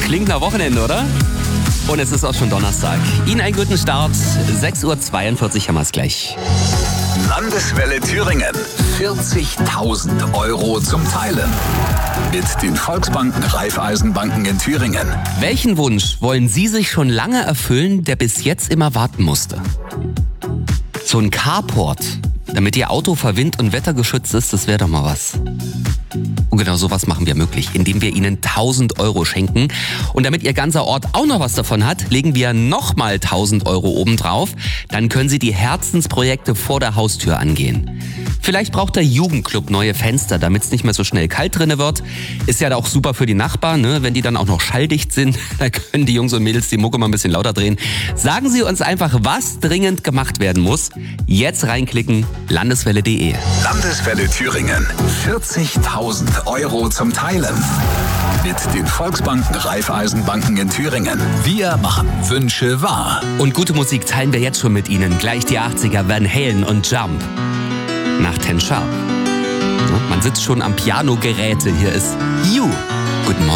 Klingt nach Wochenende, oder? Und es ist auch schon Donnerstag. Ihnen einen guten Start. 6.42 Uhr haben wir es gleich. Landeswelle Thüringen. 40.000 Euro zum Teilen. Mit den Volksbanken Raiffeisenbanken in Thüringen. Welchen Wunsch wollen Sie sich schon lange erfüllen, der bis jetzt immer warten musste? So ein Carport, damit Ihr Auto vor Wind und Wetter geschützt ist, das wäre doch mal was. Und genau sowas machen wir möglich, indem wir Ihnen 1.000 Euro schenken. Und damit Ihr ganzer Ort auch noch was davon hat, legen wir nochmal 1.000 Euro obendrauf. Dann können Sie die Herzensprojekte vor der Haustür angehen. Vielleicht braucht der Jugendclub neue Fenster, damit es nicht mehr so schnell kalt drinne wird. Ist ja auch super für die Nachbarn, ne? Wenn die dann auch noch schalldicht sind. Da können die Jungs und Mädels die Mucke mal ein bisschen lauter drehen. Sagen Sie uns einfach, was dringend gemacht werden muss. Jetzt reinklicken, landeswelle.de. Landeswelle Thüringen. 40.000 Euro zum Teilen. Mit den Volksbanken Raiffeisenbanken in Thüringen. Wir machen Wünsche wahr. Und gute Musik teilen wir jetzt schon mit Ihnen. Gleich die 80er Van Halen und Jump. Nach 10 Sharp. Man sitzt schon am Pianogeräte. Hier ist You.